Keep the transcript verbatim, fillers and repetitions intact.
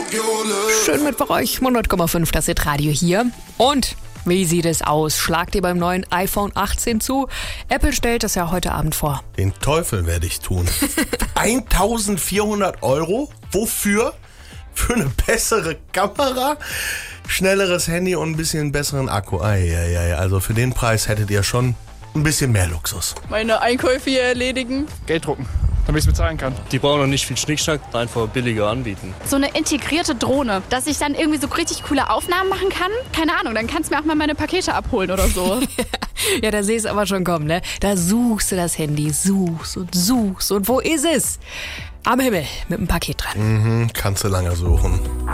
Schön mit bei euch, hundert Komma fünf, das ist Radio hier. Und wie sieht es aus? Schlagt ihr beim neuen iPhone achtzehn zu? Apple stellt das ja heute Abend vor. Den Teufel werde ich tun. eintausendvierhundert Euro? Wofür? Für eine bessere Kamera, schnelleres Handy und ein bisschen besseren Akku. Eieiei, also für den Preis hättet ihr schon ein bisschen mehr Luxus. Meine Einkäufe hier erledigen. Geld drucken, damit ich es bezahlen kann. Die brauchen noch nicht viel Schnickschnack, einfach billiger anbieten. So eine integrierte Drohne, dass ich dann irgendwie so richtig coole Aufnahmen machen kann. Keine Ahnung, dann kannst du mir auch mal meine Pakete abholen oder so. Ja, da siehst du aber schon kommen, ne? Da suchst du das Handy, suchst und suchst. Und wo ist es? Am Himmel, mit dem Paket dran. Mhm, kannst du lange suchen.